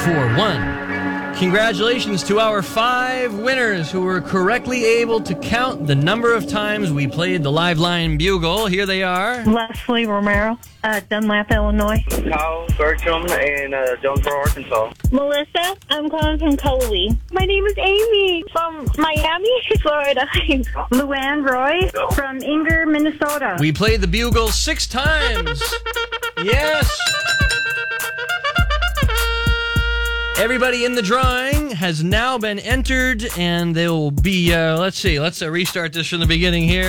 841. Congratulations to our 5 winners who were correctly able to count the number of times we played the Live Line Bugle. Here they are. Leslie Romero, Dunlap, Illinois. Kyle Bertram in Jonesboro, Arkansas. Melissa, I'm calling from Coley. My name is Amy from Miami, Florida. Luann Roy from Inger, Minnesota. We played the Bugle 6 times. Yes. Everybody in the drawing has now been entered, and they will be, let's restart this from the beginning here.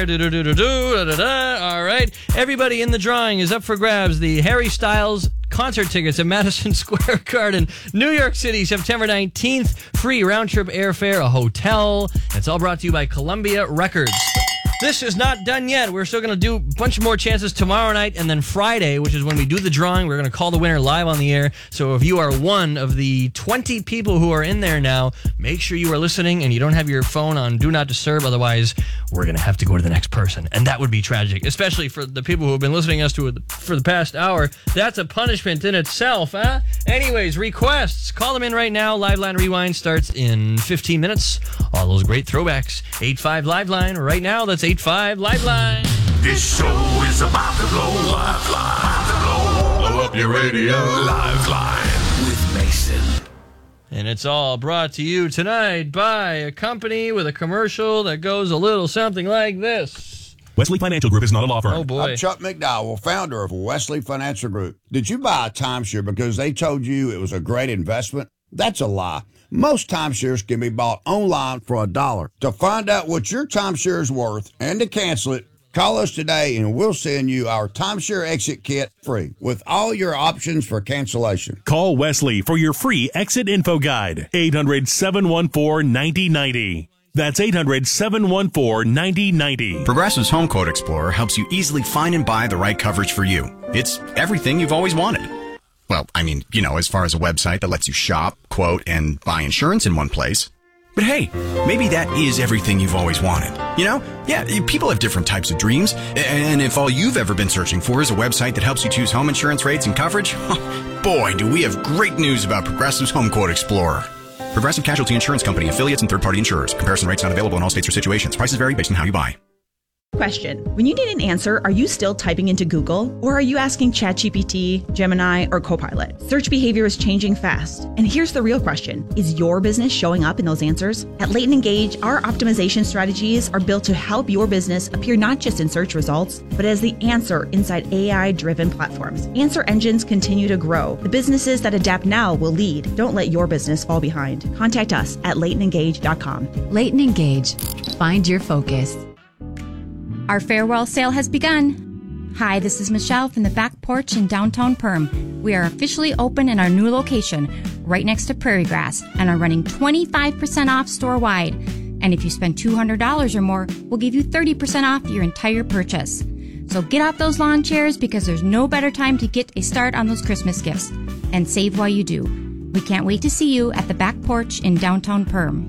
All right. Everybody in the drawing is up for grabs. The Harry Styles concert tickets at Madison Square Garden, New York City, September 19th. Free round-trip airfare, a hotel. It's all brought to you by Columbia Records. This is not done yet. We're still going to do a bunch more chances tomorrow night, and then Friday, which is when we do the drawing, we're going to call the winner live on the air. So if you are one of the 20 people who are in there now, make sure you are listening and you don't have your phone on Do Not Disturb. Otherwise, we're going to have to go to the next person, and that would be tragic, especially for the people who have been listening to us for the past hour. That's a punishment in itself, huh? Anyways, requests. Call them in right now. Live Line Rewind starts in 15 minutes. All those great throwbacks. 85 Live Line. Right now, that's 85 Live Line. This show is about to blow. Live Line. Blow up your radio. Live Line with Mason. And it's all brought to you tonight by a company with a commercial that goes a little something like this. Wesley Financial Group is not a law firm. Oh, boy. I'm Chuck McDowell, founder of Wesley Financial Group. Did you buy a timeshare because they told you it was a great investment? That's a lie. Most timeshares can be bought online for $1. To find out what your timeshare is worth and to cancel it, call us today and we'll send you our timeshare exit kit free with all your options for cancellation. Call Wesley for your free exit info guide. 800-714-9090. That's 800-714-9090. Progressive's Home Quote Explorer helps you easily find and buy the right coverage for you. It's everything you've always wanted. Well, I mean, as far as a website that lets you shop, quote, and buy insurance in one place. But hey, maybe that is everything you've always wanted. Yeah, people have different types of dreams. And if all you've ever been searching for is a website that helps you choose home insurance rates and coverage, boy, do we have great news about Progressive's Home Quote Explorer. Progressive Casualty Insurance Company, affiliates, and third-party insurers. Comparison rates not available in all states or situations. Prices vary based on how you buy. Question. When you need an answer, are you still typing into Google? Or are you asking ChatGPT, Gemini, or Copilot? Search behavior is changing fast. And here's the real question. Is your business showing up in those answers? At Leighton Engage, our optimization strategies are built to help your business appear not just in search results, but as the answer inside AI-driven platforms. Answer engines continue to grow. The businesses that adapt now will lead. Don't let your business fall behind. Contact us at LeightonEngage.com. Leighton Engage. Find your focus. Our farewell sale has begun. Hi, this is Michelle from the Back Porch in downtown Perm. We are officially open in our new location, right next to Prairie Grass, and are running 25% off store-wide. And if you spend $200 or more, we'll give you 30% off your entire purchase. So get off those lawn chairs because there's no better time to get a start on those Christmas gifts. And save while you do. We can't wait to see you at the Back Porch in downtown Perm.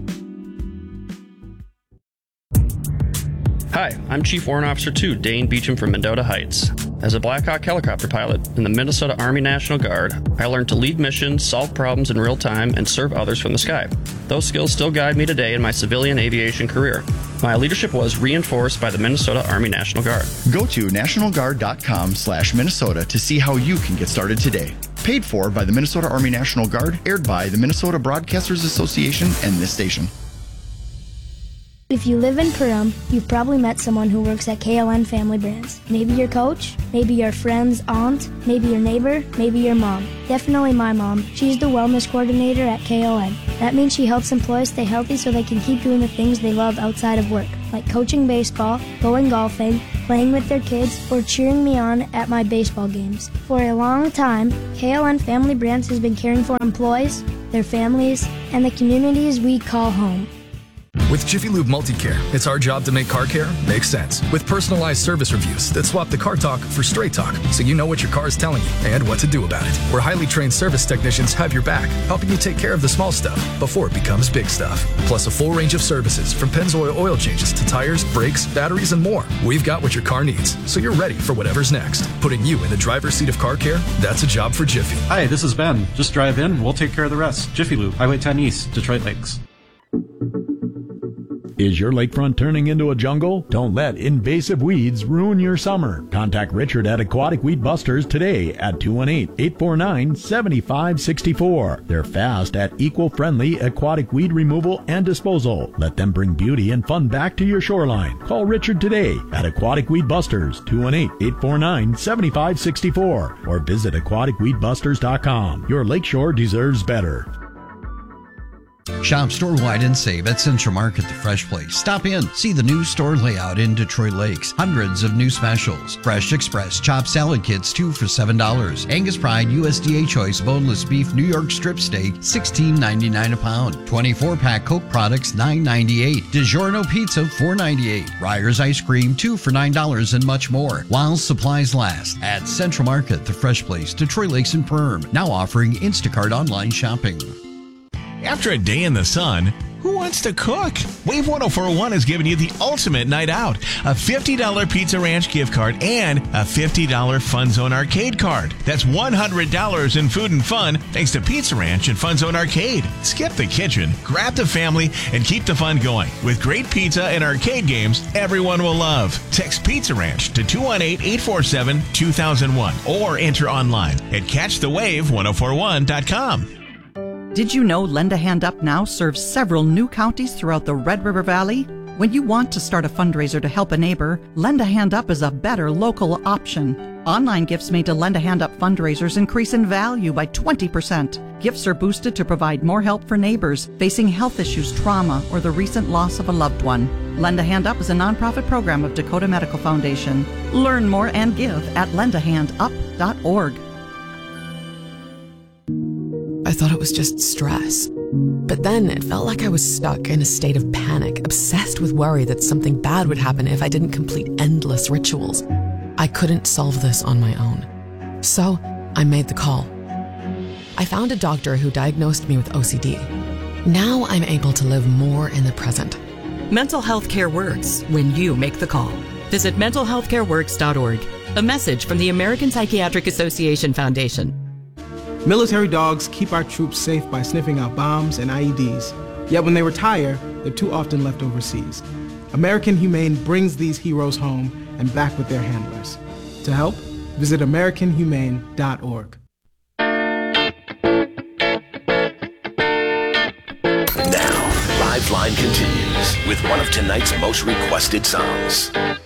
Hi, I'm Chief Warrant Officer 2, Dane Beecham from Mendota Heights. As a Black Hawk helicopter pilot in the Minnesota Army National Guard, I learned to lead missions, solve problems in real time, and serve others from the sky. Those skills still guide me today in my civilian aviation career. My leadership was reinforced by the Minnesota Army National Guard. Go to nationalguard.com/Minnesota to see how you can get started today. Paid for by the Minnesota Army National Guard, aired by the Minnesota Broadcasters Association and this station. If you live in Perham, you've probably met someone who works at KLN Family Brands. Maybe your coach, maybe your friend's aunt, maybe your neighbor, maybe your mom. Definitely my mom. She's the wellness coordinator at KLN. That means she helps employees stay healthy so they can keep doing the things they love outside of work, like coaching baseball, going golfing, playing with their kids, or cheering me on at my baseball games. For a long time, KLN Family Brands has been caring for employees, their families, and the communities we call home. With Jiffy Lube Multicare, it's our job to make car care make sense. With personalized service reviews that swap the car talk for straight talk, so you know what your car is telling you and what to do about it. Where highly trained service technicians have your back, helping you take care of the small stuff before it becomes big stuff. Plus a full range of services from Pennzoil oil changes to tires, brakes, batteries, and more. We've got what your car needs, so you're ready for whatever's next. Putting you in the driver's seat of car care, that's a job for Jiffy. Hi, this is Ben. Just drive in, we'll take care of the rest. Jiffy Lube, Highway 10 East, Detroit Lakes. Is your lakefront turning into a jungle? Don't let invasive weeds ruin your summer. Contact Richard at Aquatic Weed Busters today at 218-849-7564. They're fast at eco-friendly aquatic weed removal and disposal. Let them bring beauty and fun back to your shoreline. Call Richard today at Aquatic Weed Busters, 218-849-7564, or visit aquaticweedbusters.com. Your lakeshore deserves better. Shop store-wide and save at Central Market, the fresh place. Stop in, see the new store layout in Detroit Lakes. Hundreds of new specials. Fresh Express chopped salad kits, 2 for $7. Angus Pride USDA Choice boneless beef New York strip steak, $16.99 a pound. 24-pack Coke products, $9.98. DiGiorno pizza, $4.98. Ryer's ice cream, 2 for $9, and much more. While supplies last. At Central Market, the fresh place, Detroit Lakes and Perm. Now offering Instacart online shopping. After a day in the sun, who wants to cook? Wave 104.1 is giving you the ultimate night out. A $50 Pizza Ranch gift card and a $50 Fun Zone Arcade card. That's $100 in food and fun thanks to Pizza Ranch and Fun Zone Arcade. Skip the kitchen, grab the family, and keep the fun going. With great pizza and arcade games everyone will love. Text Pizza Ranch to 218-847-2001 or enter online at catchthewave1041.com. Did you know Lend a Hand Up Now serves several new counties throughout the Red River Valley? When you want to start a fundraiser to help a neighbor, Lend a Hand Up is a better local option. Online gifts made to Lend a Hand Up fundraisers increase in value by 20%. Gifts are boosted to provide more help for neighbors facing health issues, trauma, or the recent loss of a loved one. Lend a Hand Up is a nonprofit program of Dakota Medical Foundation. Learn more and give at lendahandup.org. I thought it was just stress. But then it felt like I was stuck in a state of panic, obsessed with worry that something bad would happen if I didn't complete endless rituals. I couldn't solve this on my own. So I made the call. I found a doctor who diagnosed me with OCD. Now I'm able to live more in the present. Mental health care works when you make the call. Visit mentalhealthcareworks.org. A message from the American Psychiatric Association Foundation. Military dogs keep our troops safe by sniffing out bombs and IEDs. Yet when they retire, they're too often left overseas. American Humane brings these heroes home and back with their handlers. To help, visit AmericanHumane.org. Now, Lifeline continues with one of tonight's most requested songs.